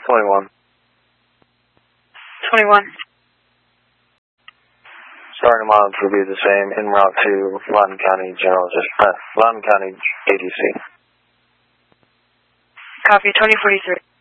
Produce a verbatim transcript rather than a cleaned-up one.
twenty-one. twenty-one. Starting mileage will be the same en route to Loudoun County General, uh, Loudoun County A D C. Copy, twenty forty-three.